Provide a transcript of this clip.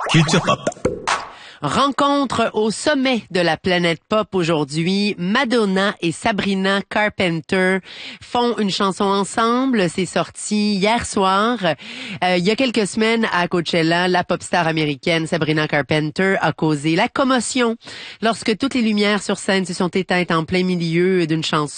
Culture Pop. Rencontre au sommet de la planète pop aujourd'hui. Madonna et Sabrina Carpenter font une chanson ensemble. C'est sorti hier soir. Il y a quelques semaines à Coachella, la pop star américaine Sabrina Carpenter a causé la commotion lorsque toutes les lumières sur scène se sont éteintes en plein milieu d'une chanson